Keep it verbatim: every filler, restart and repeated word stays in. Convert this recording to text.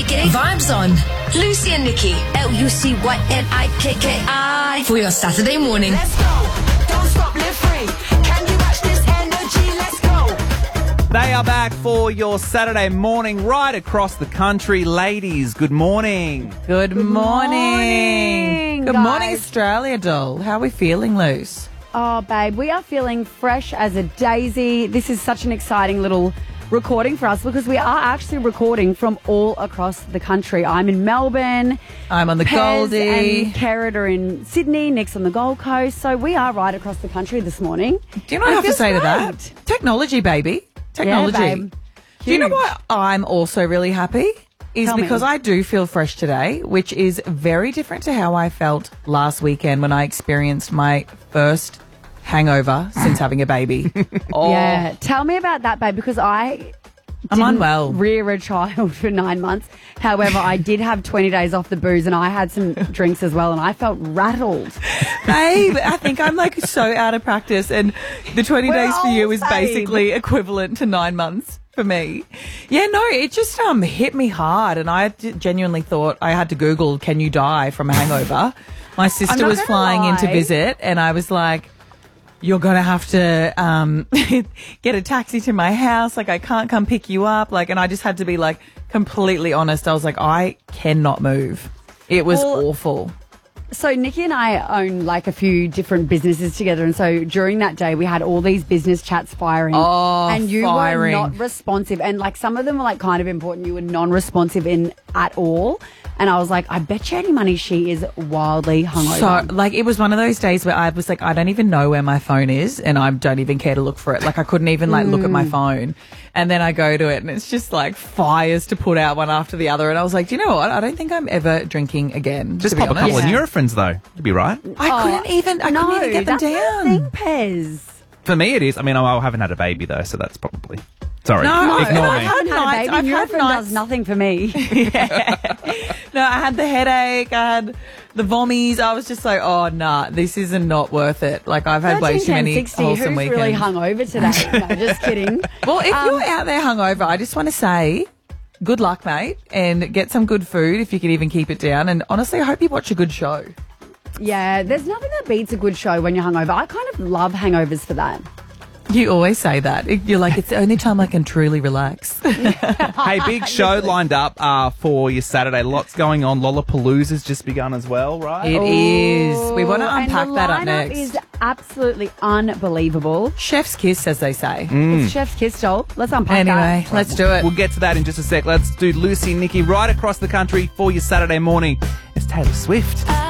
Nikki. Vibes on. Lucy and Nikki. L U C Y N I K K I. For your Saturday morning. Let's go. Don't stop, live free. Can you match this energy? Let's go. They are back for your Saturday morning right across the country. Ladies, good morning. Good morning. morning, Good guys. morning, Australia, doll. How are we feeling, Luce? Oh, babe, we are feeling fresh as a daisy. This is such an exciting little recording for us because we are actually recording from all across the country. I'm in Melbourne. I'm on the Pez Goldie. and Kerrod are in Sydney. Nick's on the Gold Coast. So we are right across the country this morning. Do you know what I have to feels say to great. that? Technology, baby. Technology. Yeah, babe. Do you know Huge. why I'm also really happy? Is Tell me. because I do feel fresh today, which is very different to how I felt last weekend when I experienced my first hangover since having a baby. Oh, Yeah, tell me about that, babe, because I I'm didn't unwell. rear a child for nine months. However, I did have twenty days off the booze and I had some drinks as well and I felt rattled. Babe, I think I'm like so out of practice, and the twenty We're days for you all is same. basically equivalent to nine months for me. Yeah, no, it just um hit me hard, and I d- genuinely thought I had to Google, can you die from a hangover? My sister not was gonna flying in to lie. visit, and I was like, you're going to have to um get a taxi to my house. Like, I can't come pick you up. Like, and I just had to be like completely honest. I was like, I cannot move. It was Well, awful. So Nikki and I own like a few different businesses together, and so during that day we had all these business chats firing. Oh, and you firing. were not responsive, and like some of them were like kind of important. You were non-responsive in at all, and I was like, I bet you any money she is wildly hungover. So, like, it was one of those days where I was like, I don't even know where my phone is, and I don't even care to look for it. Like, I couldn't even, like, look at my phone. And then I go to it, and it's just, like, fires to put out one after the other. And I was like, do you know what? I don't think I'm ever drinking again. Just to be pop a couple honest. of Nurophens, though. You'd be right. I couldn't even, I no, couldn't even get them that's not a down. thing, Pez. For me, it is. I mean, I haven't had a baby, though, so that's probably... Sorry. No, Ignore I me. haven't Had a nights- baby. I've had Nurofen nights- does nothing for me. No, I had the headache, I had the vommies. I was just like, oh, nah, this is not worth it. Like, I've had way too many sixty, wholesome who's weekends. really hungover today? No, just kidding. Well, if Um, you're out there hungover, I just want to say good luck, mate, and get some good food if you can even keep it down. And honestly, I hope you watch a good show. Yeah, there's nothing that beats a good show when you're hungover. I kind of love hangovers for that. You always say that. You're like, it's the only time I can truly relax. Hey, big show lined up uh, for your Saturday. Lots going on. Lollapalooza's just begun as well, right? It is. We want to And unpack the that up lineup next. is absolutely unbelievable. Chef's kiss, as they say. It's Chef's Kiss, doll. Let's unpack Anyway, that. let's do it. We'll get to that in just a sec. Let's do Lucy and Nikki right across the country for your Saturday morning. It's Taylor Swift.